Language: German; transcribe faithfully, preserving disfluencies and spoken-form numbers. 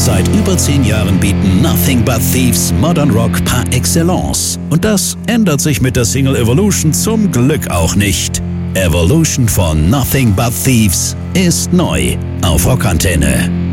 Seit über zehn Jahren bieten Nothing But Thieves Modern Rock par excellence. Und das ändert sich mit der Single Evolution zum Glück auch nicht. Evolution von Nothing But Thieves ist neu auf Rockantenne.